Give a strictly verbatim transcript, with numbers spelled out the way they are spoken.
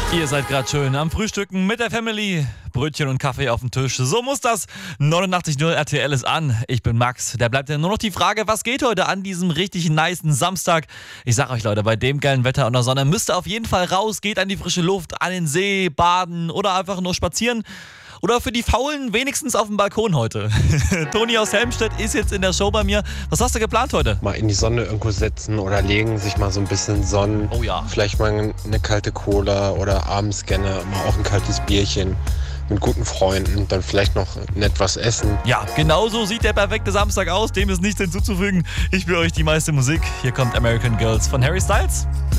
Ihr seid gerade schön am Frühstücken mit der Family. Brötchen und Kaffee auf dem Tisch. So muss das. neunundachtzig Komma null R T L ist an. Ich bin Max. Da bleibt ja nur noch die Frage, was geht heute an diesem richtig nicen Samstag? Ich sag euch, Leute, bei dem geilen Wetter und der Sonne müsst ihr auf jeden Fall raus. Geht an die frische Luft, an den See, baden oder einfach nur spazieren. Oder für die Faulen wenigstens auf dem Balkon heute. Toni aus Helmstedt ist jetzt in der Show bei mir. Was hast du geplant heute? Mal in die Sonne irgendwo setzen oder legen, sich mal so ein bisschen sonnen. Oh ja. Vielleicht mal eine kalte Cola oder abends gerne mal auch ein kaltes Bierchen mit guten Freunden. Dann vielleicht noch nett was essen. Ja, genau so sieht der perfekte Samstag aus. Dem ist nichts hinzuzufügen. Ich will euch die meiste Musik. Hier kommt American Girls von Harry Styles.